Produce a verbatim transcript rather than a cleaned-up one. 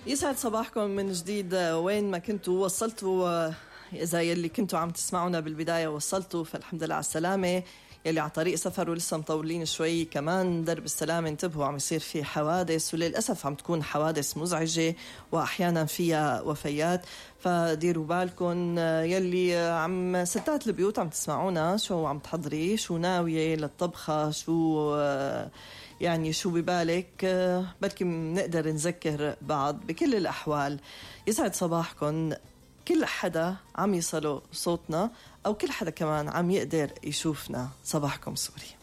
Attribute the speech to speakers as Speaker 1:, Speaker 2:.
Speaker 1: يسعد صباحكم من جديد. وين ما كنتوا وصلتوا، إذا يلي كنتوا عم تسمعونا بالبداية وصلتوا فالحمد لله على السلامة. يلي على طريق سفر ولسه مطولين شوي كمان درب السلامة انتبهوا، عم يصير في حوادث وللأسف عم تكون حوادث مزعجة وأحيانا فيها وفيات، فديروا بالكم. يلي عم ستات البيوت عم تسمعونا، شو عم تحضري، شو ناوية للطبخة، شو يعني شو ببالك، بلكي نقدر نذكر بعض بكل الأحوال. يسعد صباحكم كل حدا عم يصلوا صوتنا أو كل حدا كمان عم يقدر يشوفنا. صباحكم سوري.